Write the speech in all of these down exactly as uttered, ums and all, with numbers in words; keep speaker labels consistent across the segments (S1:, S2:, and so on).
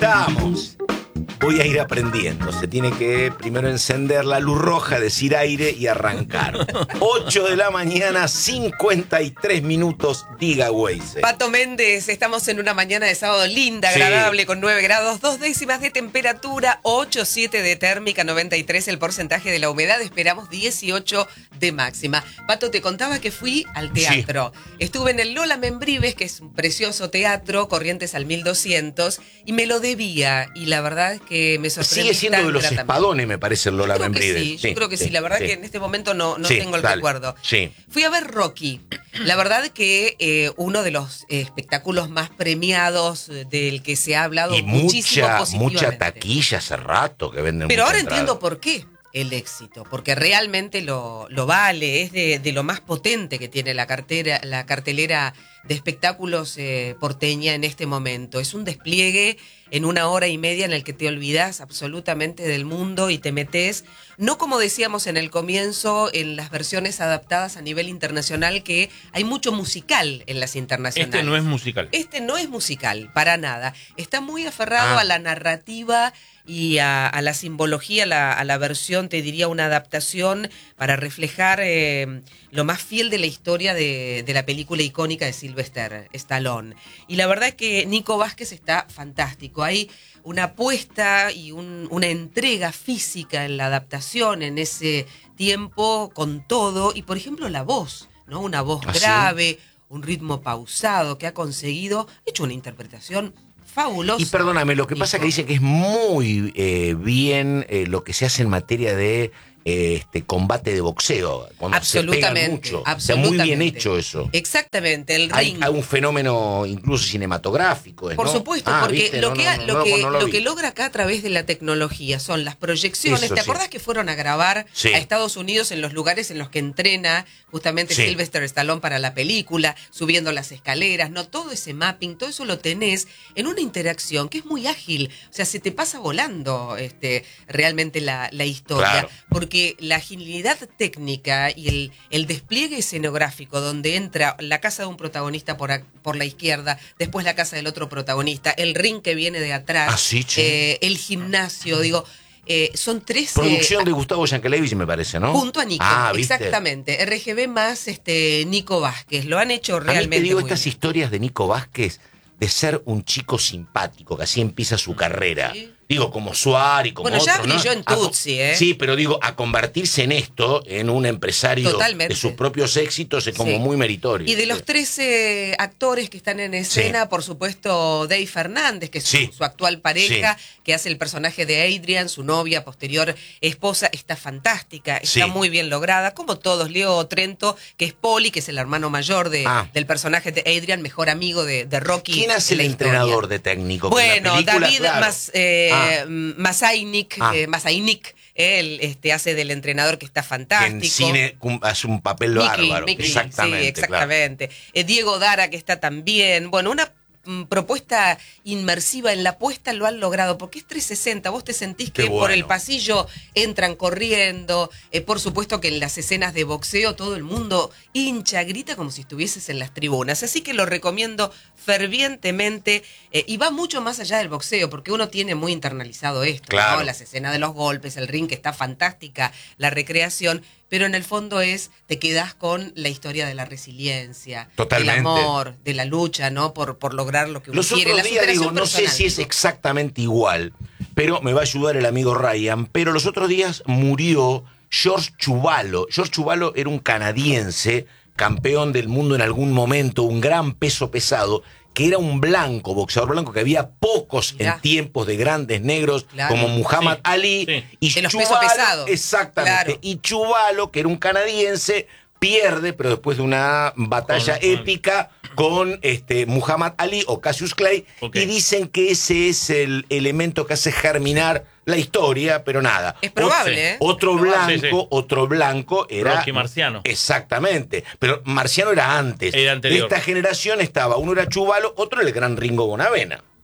S1: estamos. Voy a ir aprendiendo. Se tiene que primero encender la luz roja, decir aire y arrancar. ocho de la mañana, cincuenta y tres minutos, diga Weise.
S2: Pato Méndez, estamos en una mañana de sábado linda, agradable, sí, con nueve grados, dos décimas de temperatura, ocho coma siete de térmica, noventa y tres el porcentaje de la humedad, esperamos dieciocho de máxima. Pato, te contaba que fui al teatro. Sí. Estuve en el Lola Membrives, que es un precioso teatro, Corrientes al mil doscientos, y me lo debía, y la verdad es que me sorprendió.
S1: Sigue siendo de los espadones, me parece, el Lola Membrives.
S2: Sí, yo
S1: sí,
S2: creo que sí,
S1: sí,
S2: la verdad
S1: sí.
S2: que en este momento no, no
S1: sí,
S2: tengo el
S1: dale.
S2: recuerdo.
S1: Sí.
S2: Fui a ver Rocky. La verdad que eh, uno de los eh, espectáculos más premiados del que se ha hablado
S1: y
S2: muchísimo
S1: mucha,
S2: positivamente.
S1: mucha taquilla hace rato que venden.
S2: Pero ahora
S1: entrada.
S2: entiendo por qué el éxito, porque realmente lo, lo vale, es de, de lo más potente que tiene la cartera, la cartelera de espectáculos eh, porteña en este momento. Es un despliegue en una hora y media en el que te olvidás absolutamente del mundo y te metés, no como decíamos en el comienzo, en las versiones adaptadas a nivel internacional, que hay mucho musical en las internacionales.
S3: Este no es musical.
S2: Este no es musical, para nada. Está muy aferrado
S1: Ah.
S2: a la narrativa y a, a la simbología, a la, a la versión, te diría una adaptación para reflejar eh, lo más fiel de la historia de, de la película icónica de Sylvester Stallone. Y la verdad es que Nico Vázquez está fantástico. Hay una apuesta y un, una entrega física en la adaptación en ese tiempo con todo. Y por ejemplo la voz, ¿no? Una voz
S1: ¿Ah,
S2: grave, sí? Un ritmo pausado que ha conseguido, ha hecho una interpretación fabulosa.
S1: Y perdóname, lo que pasa es que dicen que es muy eh, bien eh, lo que se hace en materia de eh, este combate de boxeo. Cuando
S2: absolutamente,
S1: se pegan mucho.
S2: absolutamente.
S1: O sea, muy bien hecho eso.
S2: Exactamente, el
S1: hay,
S2: ring.
S1: hay un fenómeno incluso cinematográfico.
S2: Por
S1: ¿no?
S2: supuesto,
S1: ah,
S2: porque
S1: ¿viste?
S2: lo,
S1: no,
S2: que,
S1: no, no,
S2: lo,
S1: no,
S2: que,
S1: no lo
S2: lo
S1: vi.
S2: que logra acá a través de la tecnología son las proyecciones.
S1: Eso,
S2: ¿Te
S1: sí.
S2: acordás que fueron a grabar
S1: Sí.
S2: a Estados Unidos en los lugares en los que entrena justamente
S1: Sí.
S2: Sylvester Stallone para la película, subiendo las escaleras, no todo ese mapping, todo eso lo tenés en una interacción que es muy ágil, o sea, se te pasa volando este, realmente la, la historia,
S1: Claro.
S2: porque la agilidad técnica y el, el despliegue escenográfico donde entra la casa de un protagonista por, a, por la izquierda, después la casa del otro protagonista, el ring que viene de atrás,
S1: Ah, sí, che.
S2: eh, el gimnasio, digo, eh, son tres...
S1: Producción
S2: eh,
S1: de Gustavo Yankelevich, me parece, ¿no?
S2: Junto a Nico,
S1: ah, ¿viste?
S2: exactamente. R G B más este Nico Vázquez. Lo han hecho
S1: A mí
S2: realmente
S1: te digo,
S2: muy
S1: estas
S2: bien.
S1: historias de Nico Vázquez de ser un chico simpático, que así empieza su carrera.
S2: Sí.
S1: Digo, como Suárez, como
S2: Bueno, ya
S1: otro, ¿no?
S2: brilló en
S1: A co-
S2: Tutsi, ¿eh?
S1: Sí, pero digo, a convertirse en esto, en un empresario
S2: Totalmente.
S1: de sus propios éxitos, es como
S2: Sí.
S1: muy meritorio.
S2: Y de los tres eh, actores que están en escena,
S1: Sí.
S2: por supuesto, Dave Fernández, que es
S1: Sí.
S2: su, su actual pareja, que hace el personaje de Adrian, su novia, posterior esposa, está fantástica, está
S1: Sí.
S2: muy bien lograda, como todos. Leo Trento, que es Poli, que es el hermano mayor de,
S1: Ah.
S2: del personaje de Adrian, mejor amigo de, de Rocky.
S1: ¿Quién hace
S2: en
S1: el
S2: la historia.
S1: entrenador de técnico? Que en la
S2: Bueno,
S1: película,
S2: David
S1: claro.
S2: Mas, eh,
S1: Ah.
S2: Masainik,
S1: Ah.
S2: eh, Masainik, él este, hace del entrenador que está
S1: Que
S2: fantástico.
S1: en cine cum- hace un papel
S2: Mickey,
S1: bárbaro.
S2: Mickey,
S1: exactamente.
S2: sí, exactamente. Eh, Diego Dara, que está también. Bueno, una mm, propuesta inmersiva en la puesta lo han logrado, porque es trescientos sesenta. Vos te sentís
S1: Qué
S2: que por
S1: bueno.
S2: el pasillo entran corriendo. Eh, por supuesto que en las escenas de boxeo todo el mundo hincha, grita como si estuvieses en las tribunas. Así que lo recomiendo fervientemente. Eh, y va mucho más allá del boxeo, porque uno tiene muy internalizado esto,
S1: Claro.
S2: ¿no? Las escenas de los golpes, el ring, que está fantástica, la recreación. Pero en el fondo es, te quedás con la historia de la resiliencia,
S1: Totalmente.
S2: del amor, de la lucha, ¿no? Por, por lograr lo que uno
S1: Los
S2: quiere.
S1: otros
S2: La
S1: días, digo,
S2: superación
S1: no sé
S2: personal,
S1: si es
S2: digo.
S1: exactamente igual, pero me va a ayudar el amigo Ryan, pero los otros días murió George Chuvalo. George Chuvalo era un canadiense, campeón del mundo en algún momento, un gran peso pesado, que era un blanco, boxeador blanco, que había pocos
S2: Mirá.
S1: en tiempos de grandes negros,
S2: Claro.
S1: como Muhammad
S3: Sí,
S1: Ali.
S3: sí.
S1: Y
S2: De los
S1: Chuvalo,
S2: pesos pesados.
S1: exactamente.
S2: Claro.
S1: Y Chuvalo, que era un canadiense, pierde, pero después de una batalla
S3: Con- con-
S1: épica con este Muhammad Ali o Cassius Clay,
S3: Ok.
S1: y dicen que ese es el elemento que hace germinar la historia, pero nada.
S2: Es probable,
S1: Otro,
S2: ¿eh?
S1: otro
S2: Es probable.
S1: blanco,
S3: Sí, sí.
S1: otro blanco era
S3: Rocky Marciano.
S1: Exactamente, pero Marciano era antes.
S3: Era anterior.
S1: De esta generación estaba, uno era Chuvalo, otro el gran Ringo Bonavena.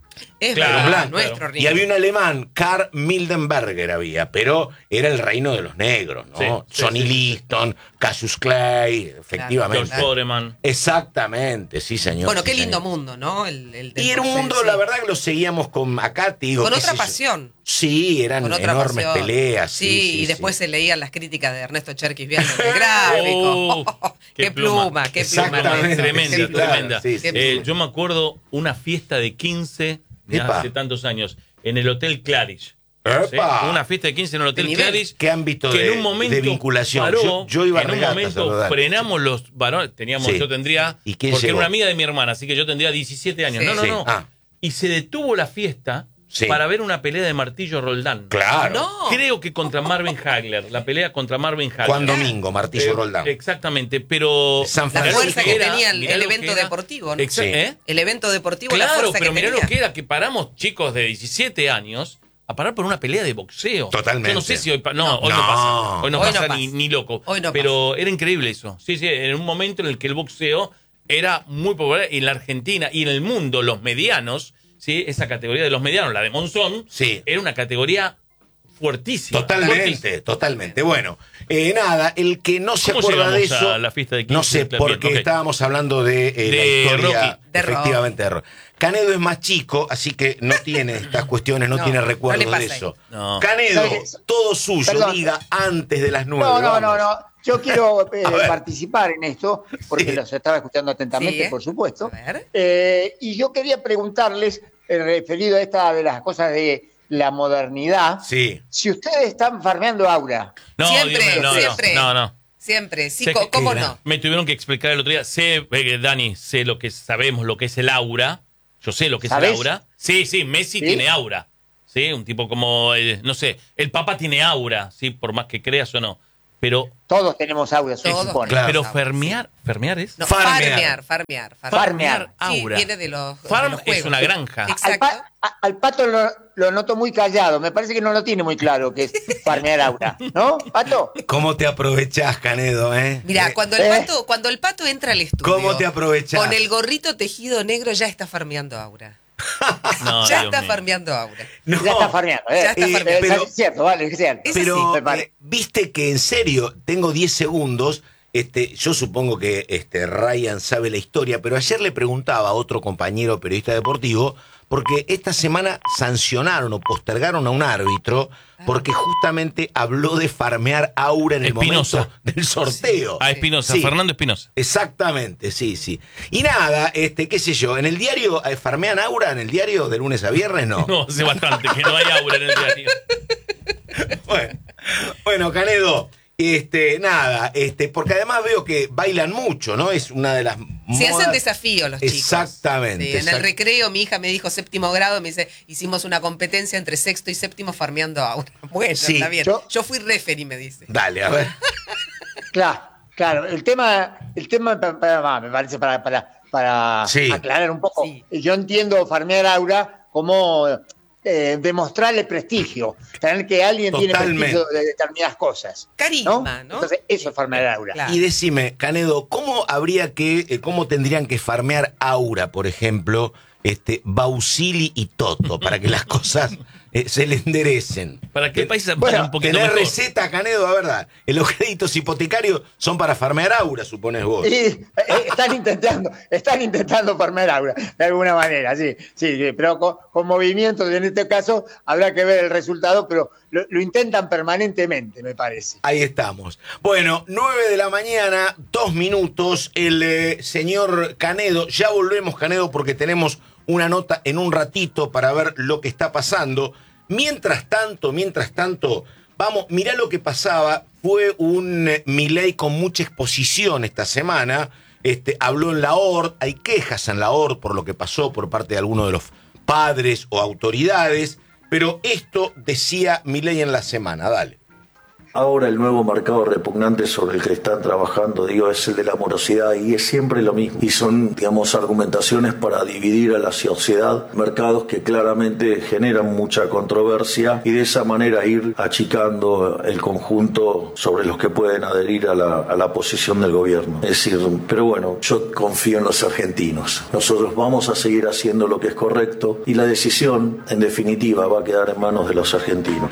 S2: Es
S3: Claro,
S2: verdad,
S1: blanco.
S2: nuestro
S1: Y
S2: Ringo.
S1: había un alemán, Karl Mildenberger había, pero era el reino de los negros, ¿no?
S3: Sí, sí,
S1: Sonny
S3: sí, sí,
S1: Liston, Cassius Clay, efectivamente.
S3: George Foreman.
S1: Exactamente, sí, señor.
S2: Bueno,
S1: sí,
S2: qué lindo
S1: señor.
S2: mundo, ¿no? El, el del
S1: Y era un
S2: boxeo,
S1: mundo,
S2: sí.
S1: la verdad, que lo seguíamos con acá, te digo.
S2: Con
S1: qué
S2: otra
S1: sé yo.
S2: pasión.
S1: Sí, eran
S2: Con otra
S1: enormes
S2: pasión.
S1: peleas.
S2: Sí,
S1: Sí, sí,
S2: y después
S1: sí.
S2: se leían las críticas de Ernesto Cherkis viendo el gráfico.
S3: Oh,
S2: qué,
S3: qué
S2: pluma,
S3: pluma.
S2: qué pluma.
S1: Exactamente.
S3: Tremenda,
S1: Sí, claro,
S3: tremenda.
S1: sí, sí.
S3: Eh, yo me acuerdo una fiesta de quince de
S1: Epa.
S3: hace tantos años en el Hotel Claridge. ¿Sí?
S1: ¡Epa!
S3: Una fiesta de quince en el Hotel
S2: ¿De nivel?
S3: Claridge.
S1: ¿Qué ámbito
S3: que
S1: de,
S3: en un momento
S1: de vinculación?
S3: paró,
S1: yo, yo iba a
S3: en un
S1: regatas a
S3: momento
S1: saludar.
S3: frenamos los varones. Teníamos,
S1: Sí.
S3: yo tendría.
S1: ¿Y quién
S3: porque
S1: llegó?
S3: era una amiga de mi hermana, así que yo tendría diecisiete años.
S2: Sí.
S3: No, no,
S1: Sí.
S3: no.
S1: Ah.
S3: Y se detuvo la fiesta
S1: Sí.
S3: para ver una pelea de Martillo Roldán.
S1: Claro.
S2: No.
S3: Creo que contra Marvin Hagler. La pelea contra Marvin Hagler.
S1: Juan Domingo, Martillo
S3: Eh,
S1: Roldán.
S3: Exactamente, pero.
S1: San
S2: La
S1: Francisco.
S2: fuerza que
S3: era,
S2: tenía el,
S3: mirá
S2: el
S3: lo que
S2: evento
S3: era.
S2: deportivo, ¿no?
S3: Exa-
S1: Sí.
S3: ¿eh?
S2: El evento deportivo, la
S3: Claro,
S2: fuerza
S3: pero
S2: que
S3: mirá
S2: tenía.
S3: lo que era que paramos chicos de diecisiete años a parar por una pelea de boxeo.
S1: Totalmente.
S3: Yo no sé si hoy pa- no,
S2: No.
S3: hoy no,
S1: No.
S3: pasa. Hoy no
S2: Hoy
S3: pasa,
S2: no
S3: ni,
S2: pasa.
S3: ni loco.
S2: Hoy no
S3: pero era increíble eso. Sí, sí, en un momento en el que el boxeo era muy popular en la Argentina y en el mundo, los medianos, ¿sí? Esa categoría de los medianos, la de Monzón,
S1: Sí.
S3: era una categoría fuertísima.
S1: Totalmente,
S3: fuertísima.
S1: totalmente. Bueno, eh, nada, el que no se
S3: ¿Cómo
S1: acuerda de
S3: llegamos
S1: eso.
S3: a la fiesta de
S1: no
S3: quince?
S1: sé,
S3: Bien,
S1: porque
S3: ok.
S1: estábamos hablando de, eh, la
S3: De
S1: historia.
S3: Rocky.
S2: De
S1: Efectivamente, de Rocky. Canedo es más chico, así que no tiene estas cuestiones, no,
S2: No,
S1: tiene
S2: no
S1: recuerdos
S2: le
S1: de
S2: pasa
S1: eso.
S3: No.
S1: Canedo,
S4: ¿Sabes?
S1: todo suyo,
S4: Perdón.
S1: diga antes de las nueve.
S4: No, no, no,
S1: vamos.
S4: no. Yo quiero eh,
S1: A ver.
S4: participar en esto, porque
S1: Sí.
S4: los estaba escuchando atentamente,
S2: Sí, ¿eh?
S4: por supuesto.
S2: A ver.
S4: Eh, y yo quería preguntarles, eh, referido a esta de las cosas de la modernidad,
S1: Sí.
S4: si ustedes están farmeando aura.
S3: No,
S2: Siempre,
S3: Dios mío, no, no,
S2: siempre.
S3: No, no.
S2: Siempre. Sí,
S3: Sé
S2: co-
S3: que-
S2: ¿cómo
S1: que-
S2: no?
S3: Me tuvieron que explicar el otro día. Sé, eh, Dani, sé lo que sabemos, lo que es el aura. Yo sé lo que es el
S4: ¿Sabés?
S3: aura. Sí, sí, Messi
S4: ¿Sí?
S3: tiene aura. Sí, un tipo como, eh, no sé, el Papa tiene aura, sí, por más que creas o no. Pero,
S4: Todos tenemos aura, se
S2: Todos
S4: supone.
S1: Claro.
S3: pero
S2: aura,
S3: fermear, fermear es.
S2: No,
S1: Farmear.
S2: farmear, farmear, farmear.
S4: Farmear.
S2: Sí,
S3: aura.
S2: viene de los, de
S3: Farm
S2: los
S3: es
S2: juegos.
S3: una granja.
S4: Al,
S2: Exacto.
S4: pa- a- al pato lo, lo noto muy callado. Me parece que no lo tiene muy claro que es farmear aura. ¿No, pato?
S1: ¿Cómo te aprovechás, Canedo, eh?
S2: Mira,
S1: Eh,
S2: cuando el
S4: eh.
S2: pato, cuando el pato entra al estudio,
S1: ¿Cómo te aprovechás?
S2: con el gorrito tejido negro ya está farmeando aura.
S3: No,
S2: ya
S3: Dios
S2: está
S3: mío.
S2: farmeando aura.
S1: no,
S4: Ya está farmeando. ¿eh?
S2: Ya está
S4: Eh,
S2: farmeando.
S4: eh,
S1: Pero-
S4: es cierto, vale, es cierto.
S2: Es
S1: Pero
S4: Me pare-
S1: eh, viste que en serio, tengo diez segundos. Este, yo supongo que este, Ryan sabe la historia, pero ayer le preguntaba a otro compañero periodista deportivo, porque esta semana sancionaron o postergaron a un árbitro porque justamente habló de farmear aura en el
S3: Espinosa.
S1: momento del sorteo.
S3: A Espinosa,
S1: Sí.
S3: Fernando Espinosa.
S1: Exactamente, sí, sí. Y nada, este, qué sé yo, en el diario, eh, ¿farmean aura en el diario de lunes a viernes? No.
S3: No, hace bastante que no hay aura en el diario.
S1: Bueno, bueno, Canedo, este, nada, este, porque además veo que bailan mucho, ¿no? Es una de las
S2: Se hacen
S1: modas-
S2: desafíos los chicos.
S1: Exactamente,
S2: Sí, en
S1: exact-
S2: el recreo mi hija me dijo séptimo grado, me dice, hicimos una competencia entre sexto y séptimo farmeando aura. Bueno,
S1: Sí,
S2: está bien. Yo,
S4: yo-
S2: fui referee, me dice.
S1: Dale, a ver.
S4: Claro, claro. El tema, el tema pa- pa- me parece para, para, para
S1: Sí.
S4: aclarar un poco.
S2: Sí.
S4: Yo entiendo farmear aura como eh, demostrarle prestigio, tener que alguien tiene
S1: Totalmente.
S4: prestigio de determinadas cosas.
S2: Carisma, ¿no?
S4: Entonces, eso es farmear aura.
S2: Claro.
S1: Y decime, Canedo, ¿cómo habría que, eh, cómo tendrían que farmear aura, por ejemplo, este, Bausili y Toto, para que las cosas eh, se le enderecen?
S3: Para que el país se
S4: Bueno,
S3: vaya un poquito
S1: Tener
S3: mejor.
S1: receta, Canedo, a verdad. Los créditos hipotecarios son para farmear aura, supones vos.
S4: Y eh, están intentando, están intentando farmear aura, de alguna manera, sí, sí, sí, pero con, con movimientos, en este caso habrá que ver el resultado, pero lo, lo intentan permanentemente, me parece.
S1: Ahí estamos. Bueno, nueve de la mañana, dos minutos. El eh, señor Canedo, ya volvemos, Canedo, porque tenemos una nota en un ratito para ver lo que está pasando. Mientras tanto, mientras tanto, vamos, mirá lo que pasaba. Fue un eh, Milei con mucha exposición esta semana. Este, habló en la O R D, hay quejas en la O R D por lo que pasó por parte de algunos de los padres o autoridades. Pero esto decía Milei en la semana, dale.
S5: Ahora el nuevo mercado repugnante sobre el que están trabajando, digo, es el de la morosidad, y es siempre lo mismo. Y son, digamos, argumentaciones para dividir a la sociedad, mercados que claramente generan mucha controversia, y de esa manera ir achicando el conjunto sobre los que pueden adherir a la, a la posición del gobierno. Es decir, pero bueno, yo confío en los argentinos. Nosotros vamos a seguir haciendo lo que es correcto, y la decisión, en definitiva, va a quedar en manos de los argentinos.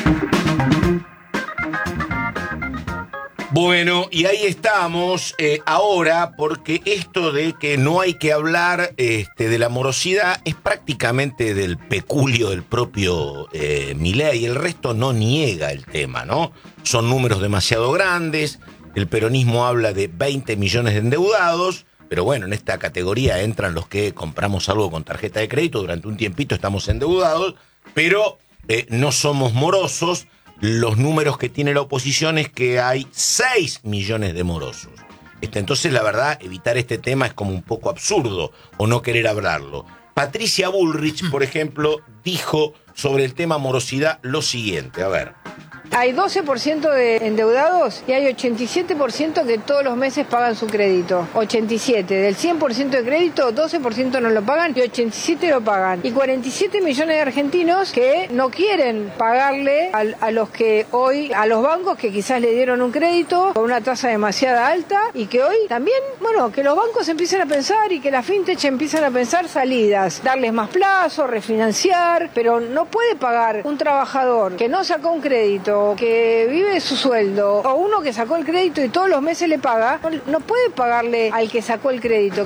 S1: Bueno, y ahí estamos eh, ahora, porque esto de que no hay que hablar este, de la morosidad es prácticamente del peculio del propio eh, Milei. El resto no niega el tema, ¿no? Son números demasiado grandes, el peronismo habla de veinte millones de endeudados, pero bueno, en esta categoría entran los que compramos algo con tarjeta de crédito, durante un tiempito estamos endeudados, pero eh, no somos morosos. Los números que tiene la oposición es que hay seis millones de morosos. Este, entonces, la verdad, evitar este tema es como un poco absurdo, o no querer hablarlo. Patricia Bullrich, por ejemplo, dijo sobre el tema morosidad lo siguiente, a ver.
S6: Hay doce por ciento de endeudados y hay ochenta y siete por ciento que todos los meses pagan su crédito. ochenta y siete. Del cien por ciento de crédito, doce por ciento no lo pagan y ochenta y siete lo pagan. Y cuarenta y siete millones de argentinos que no quieren pagarle a, a los que hoy, a los bancos que quizás le dieron un crédito con una tasa demasiado alta, y que hoy también, bueno, que los bancos empiecen a pensar y que las fintech empiezan a pensar salidas, darles más plazo, refinanciar, pero no puede pagar un trabajador que no sacó un crédito, que vive de su sueldo, o uno que sacó el crédito y todos los meses le paga, no, no puede pagarle al que sacó el crédito.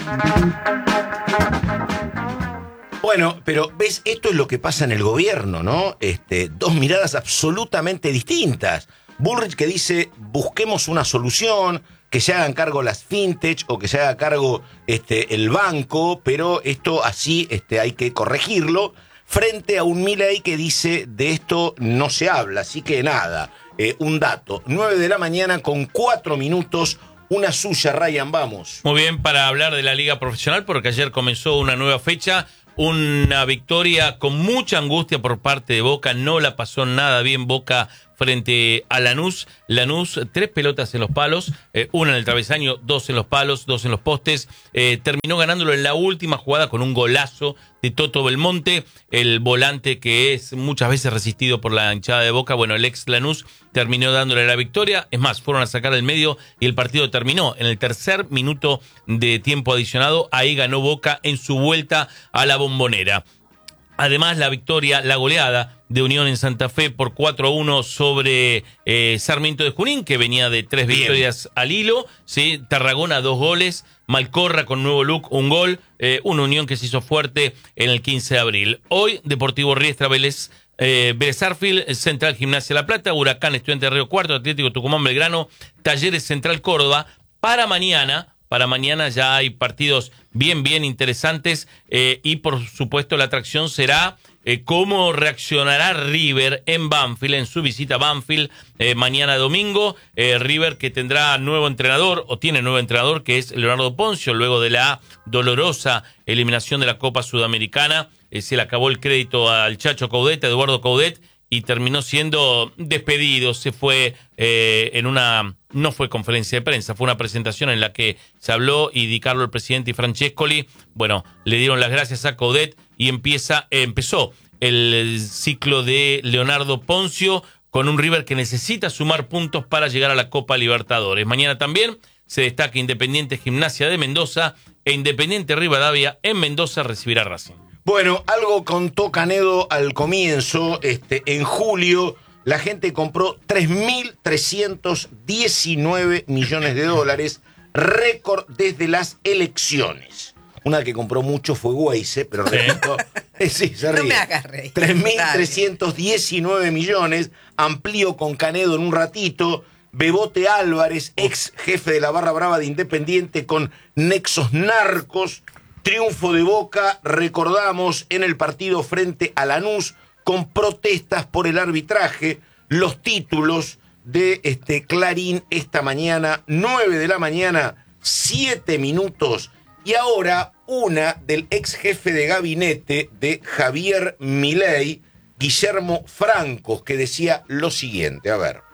S1: Bueno, pero ves, esto es lo que pasa en el gobierno, ¿no? Este, dos miradas absolutamente distintas. Bullrich que dice, busquemos una solución, que se hagan cargo las fintech o que se haga cargo este, el banco, pero esto así este, hay que corregirlo. Frente a un Milei que dice de esto no se habla, así que nada, eh, un dato, nueve de la mañana con cuatro minutos, una suya, Ryan, vamos.
S3: Muy bien, para hablar de la liga profesional, porque ayer comenzó una nueva fecha, una victoria con mucha angustia por parte de Boca, no la pasó nada bien Boca frente a Lanús. Lanús, tres pelotas en los palos, eh, una en el travesaño, dos en los palos, dos en los postes. Eh, terminó ganándolo en la última jugada con un golazo de Toto Belmonte, el volante que es muchas veces resistido por la hinchada de Boca. Bueno, el ex Lanús terminó dándole la victoria. Es más, fueron a sacar el medio y el partido terminó en el tercer minuto de tiempo adicionado. Ahí ganó Boca en su vuelta a la Bombonera. Además, la victoria, la goleada de Unión en Santa Fe por cuatro a uno sobre eh, Sarmiento de Junín, que venía de tres Bien. victorias al hilo. ¿Sí? Tarragona, dos goles. Malcorra con nuevo look, un gol. Eh, una Unión que se hizo fuerte en el quince de abril. Hoy, Deportivo Riestra, Vélez, eh, Vélez Sarsfield, Central Gimnasia La Plata, Huracán, Estudiantes de Río Cuarto, Atlético Tucumán, Belgrano, Talleres Central Córdoba. Para mañana... Para mañana ya hay partidos bien, bien interesantes eh, y por supuesto la atracción será eh, cómo reaccionará River en Banfield, en su visita a Banfield eh, mañana domingo. Eh, River que tendrá nuevo entrenador o tiene nuevo entrenador que es Leonardo Poncio luego de la dolorosa eliminación de la Copa Sudamericana. Eh, se le acabó el crédito al Chacho Coudet, a Eduardo Coudet, y terminó siendo despedido. Se fue eh, en una... No fue conferencia de prensa, fue una presentación en la que se habló y Di Carlo, el presidente, y Francescoli, bueno, le dieron las gracias a Coudet y empieza, eh, empezó el ciclo de Leonardo Poncio con un River que necesita sumar puntos para llegar a la Copa Libertadores. Mañana también se destaca Independiente Gimnasia de Mendoza e Independiente Rivadavia en Mendoza recibirá a Racing.
S1: Bueno, algo contó Canedo al comienzo, este, en julio la gente compró tres mil trescientos diecinueve millones de dólares, récord desde las elecciones. Una que compró mucho fue Weisse, pero
S3: sí,
S1: repito, eh, sí, se ríe.
S2: No me hagas reír.
S1: tres mil trescientos diecinueve millones, amplío con Canedo en un ratito. Bebote Álvarez, ex jefe de la barra brava de Independiente con nexos narcos. Triunfo de Boca, recordamos, en el partido frente a Lanús, con protestas por el arbitraje. Los títulos de este Clarín esta mañana, nueve de la mañana, siete minutos. Y ahora una del ex jefe de gabinete de Javier Milei, Guillermo Francos, que decía lo siguiente, a ver.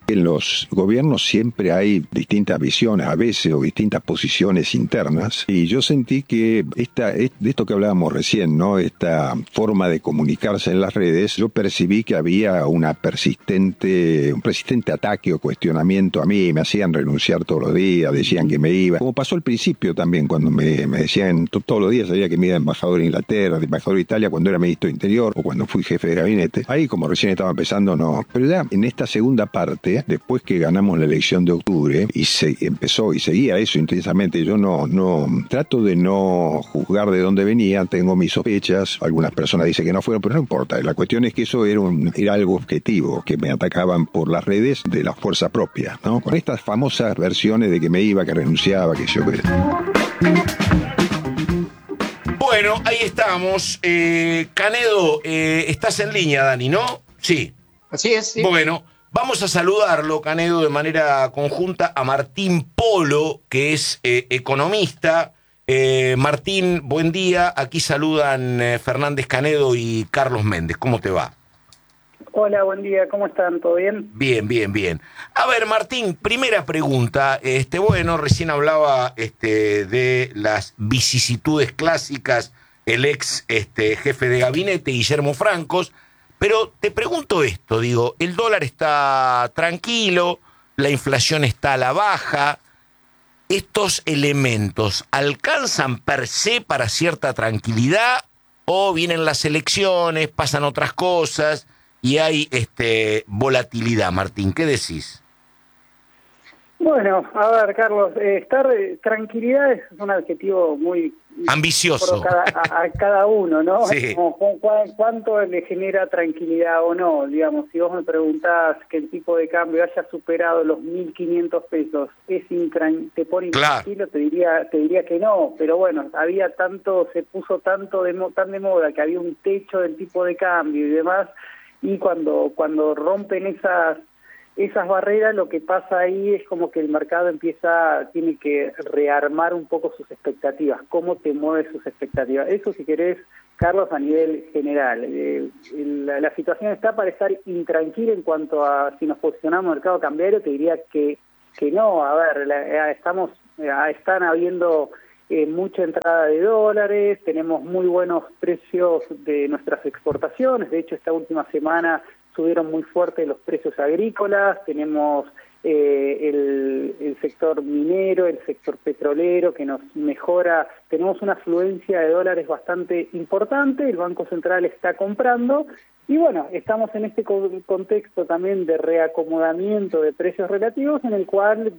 S7: En los gobiernos siempre hay distintas visiones, a veces, o distintas posiciones internas, y yo sentí que esta, de esto que hablábamos recién, ¿no? Esta forma de comunicarse en las redes, yo percibí que había una persistente, un persistente ataque o cuestionamiento a mí, me hacían renunciar todos los días, decían que me iba, como pasó al principio también, cuando me, me decían todos los días, sabía que me iba embajador de Inglaterra, de embajador de Italia, cuando era ministro de Interior, o cuando fui jefe de gabinete. Ahí, como recién estaba empezando, no. Pero ya en esta segunda parte, después que ganamos la elección de octubre, y se empezó y seguía eso intensamente, yo no, no, trato de no juzgar de dónde venía, tengo mis sospechas, algunas personas dicen que no fueron, pero no importa, la cuestión es que eso era, un, era algo objetivo, que me atacaban por las redes de la fuerza propia, ¿no? Con estas famosas versiones de que me iba, que renunciaba, que yo...
S1: Bueno, ahí estamos. Eh, Canedo, eh, estás en línea, Dani, ¿no? Sí.
S4: Así es, sí.
S1: Bueno, vamos a saludarlo, Canedo, de manera conjunta a Martín Polo, que es eh, economista. Eh, Martín, buen día. Aquí saludan eh, Fernández Canedo y Carlos Méndez. ¿Cómo te va?
S8: Hola, buen día. ¿Cómo están? ¿Todo bien?
S1: Bien, bien, bien. A ver, Martín, primera pregunta. Este, bueno, recién hablaba este, de las vicisitudes clásicas el ex este, jefe de gabinete, Guillermo Francos. Pero te pregunto esto, digo, el dólar está tranquilo, la inflación está a la baja. ¿Estos elementos alcanzan per se para cierta tranquilidad o vienen las elecciones, pasan otras cosas y hay este, volatilidad? Martín, ¿qué decís?
S8: Bueno, a ver, Carlos, eh, estar eh, tranquilidad es un adjetivo muy
S1: ambicioso
S8: cada, a, a cada uno, ¿no?
S1: Sí.
S8: Como, cu, cu, ¿Cuánto le genera tranquilidad o no? Digamos, si vos me preguntás que el tipo de cambio haya superado los mil quinientos pesos, ¿es intran te pone intranquilo? Claro. Te diría, te diría que no, pero bueno, había tanto, se puso tanto de tan de moda que había un techo del tipo de cambio y demás, y cuando cuando rompen esas esas barreras, lo que pasa ahí es como que el mercado empieza, tiene que rearmar un poco sus expectativas, cómo te mueves sus expectativas. Eso, si querés, Carlos, a nivel general. Eh, la, la situación está para estar intranquila en cuanto a si nos posicionamos en el mercado cambiario, te diría que, que no. A ver, la, estamos, están habiendo eh, mucha entrada de dólares, tenemos muy buenos precios de nuestras exportaciones, de hecho esta última semana subieron muy fuerte los precios agrícolas, tenemos eh, el, el sector minero, el sector petrolero que nos mejora, tenemos una afluencia de dólares bastante importante, el Banco Central está comprando y bueno, estamos en este contexto también de reacomodamiento de precios relativos en el cual